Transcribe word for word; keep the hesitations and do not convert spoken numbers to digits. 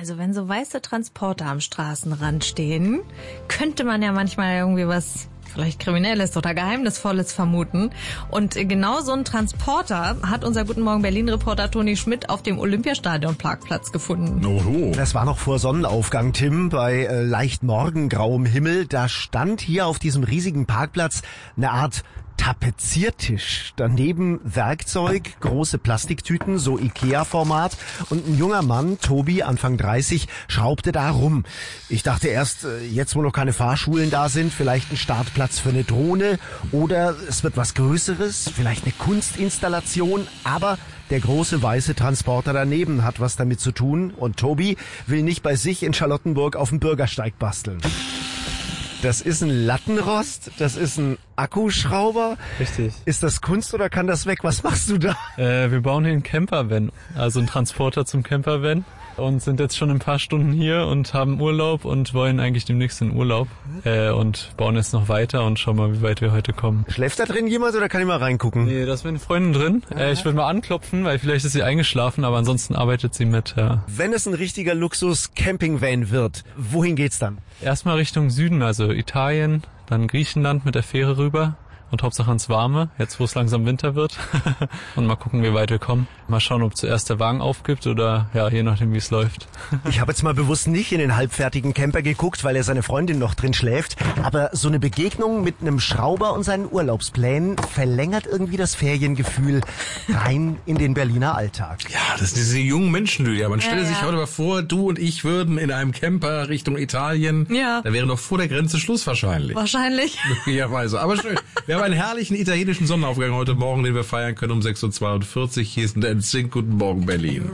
Also wenn so weiße Transporter am Straßenrand stehen, könnte man ja manchmal irgendwie was vielleicht Kriminelles oder Geheimnisvolles vermuten. Und genau so einen Transporter hat unser Guten Morgen Berlin-Reporter Toni Schmidt auf dem Olympiastadion-Parkplatz gefunden. Oho. Das war noch vor Sonnenaufgang, Tim, bei äh, leicht morgengrauem Himmel. Da stand hier auf diesem riesigen Parkplatz eine Art Tapeziertisch. Daneben Werkzeug, große Plastiktüten, so Ikea-Format. Und ein junger Mann, Tobi, Anfang dreißig, schraubte da rum. Ich dachte erst, jetzt wo noch keine Fahrschulen da sind, vielleicht ein Startplatz für eine Drohne oder es wird was Größeres, vielleicht eine Kunstinstallation. Aber der große weiße Transporter daneben hat was damit zu tun. Und Tobi will nicht bei sich in Charlottenburg auf dem Bürgersteig basteln. Das ist ein Lattenrost, das ist ein Akkuschrauber. Richtig. Ist das Kunst oder kann das weg? Was machst du da? Äh, wir bauen hier einen Campervan, also einen Transporter zum Campervan. Und sind jetzt schon ein paar Stunden hier und haben Urlaub und wollen eigentlich demnächst in Urlaub. Äh, und bauen jetzt noch weiter und schauen mal, wie weit wir heute kommen. Schläft da drin jemand oder kann ich mal reingucken? Nee, da ist meine Freundin drin. Äh, ich würde mal anklopfen, weil vielleicht ist sie eingeschlafen, aber ansonsten arbeitet sie mit. Ja. Wenn es ein richtiger Luxus-Campingvan wird, wohin geht's dann? Erstmal Richtung Süden, also Italien, dann Griechenland mit der Fähre rüber. Und Hauptsache ins Warme, jetzt wo es langsam Winter wird. Und mal gucken, wie weit wir kommen. Mal schauen, ob zuerst der Wagen aufgibt oder ja, je nachdem, wie es läuft. Ich habe jetzt mal bewusst nicht in den halbfertigen Camper geguckt, weil er seine Freundin noch drin schläft. Aber so eine Begegnung mit einem Schrauber und seinen Urlaubsplänen verlängert irgendwie das Feriengefühl rein in den Berliner Alltag. Ja, das sind diese jungen Menschen, Lydia. Man stelle ja, sich ja. heute mal vor, du und ich würden in einem Camper Richtung Italien. Ja. Da wäre noch vor der Grenze Schluss wahrscheinlich. Wahrscheinlich. Möglicherweise. Aber schön. Wir haben einen herrlichen italienischen Sonnenaufgang heute Morgen, den wir feiern können um sechs Uhr zweiundvierzig. Hier ist ein N Sync. Guten Morgen, Berlin.